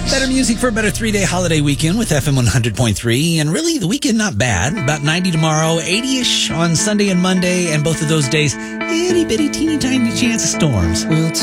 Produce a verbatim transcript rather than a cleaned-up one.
Better music for a better three-day holiday weekend with F M one hundred point three. And really, the weekend not bad. About ninety tomorrow, eighty-ish on Sunday and Monday. And both of those days, itty-bitty, teeny-tiny chance of storms. We'll